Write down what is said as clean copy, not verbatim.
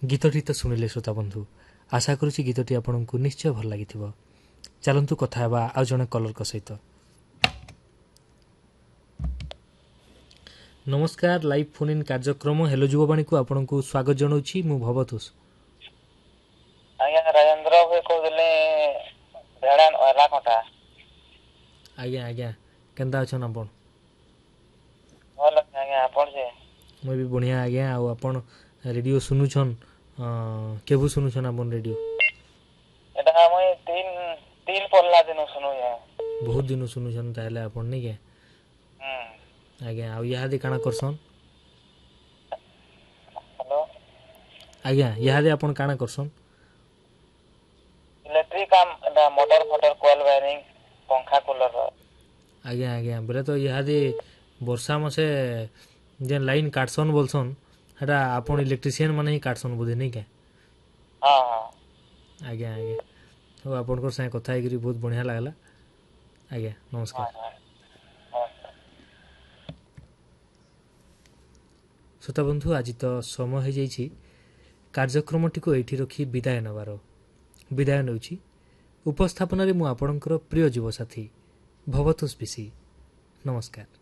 गीतटी तो शुणिले श्रोता बंधु आशा करुच्ची गीतटी आपको निश्चय भल लगी चलतु कथा हेबा आउ जने कलर सहित। नमस्कार लाइव फोन इन कार्यक्रम हेलो युववाणी को आपको स्वागत जनाऊँगी मु भवतोष। आज्ञा राजेंद्र भाई कहले भेड़ान ओला कटा। आज्ञा आज्ञा केनता अछन आपण? भल आज्ञा आपण जे मैं भी बढ़िया आज्ञा। आ आपण रेडियो सुनुछन केबु सुनुछन आपण रेडियो? एटा मैं तीन पल्ला दिन सुनु या। बहुत दिन सुनुछन ताले आपण नै के? आज्ञा आ यादे काना करसन? हेलो आज्ञा यादे आपण काना करसन? इलेक्ट्रिक काम एटा मोटर फोटर कोयल वायरिंग पंखा कूलर। आज्ञा आज्ञा बोले तो यादे वर्षा मासे जेन लाइन काटसन बोलसन हेटा आपण इलेक्ट्रिशियन माने ही काटसन बुझे नै के? हां हां आज्ञा आज्ञा तो आपनकर संगे कथा हेकरी बहुत बढ़िया लागला। आज्ञा नमस्कार। श्रोता बंधु आज तो समय हो जाइए कार्यक्रमटी को एठी रखी विदाय नबार विदाय नौछि। उपस्थापन मु आपणकर प्रिय युवसाथी भवतोष बिसी। नमस्कार।